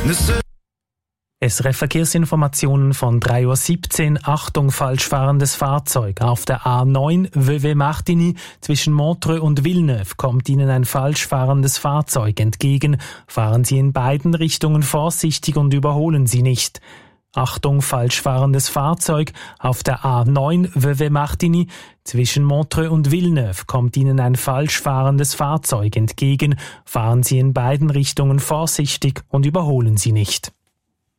SRF-Verkehrsinformationen von 3:17 Uhr. Achtung, falsch fahrendes Fahrzeug. Auf der A9 Vevey-Martigny zwischen Montreux und Villeneuve kommt Ihnen ein falsch fahrendes Fahrzeug entgegen. Fahren Sie in beiden Richtungen vorsichtig und überholen Sie nicht. Achtung, falsch fahrendes Fahrzeug. Auf der A9 Vevey-Martigny zwischen Montreux und Villeneuve kommt Ihnen ein falsch fahrendes Fahrzeug entgegen. Fahren Sie in beiden Richtungen vorsichtig und überholen Sie nicht.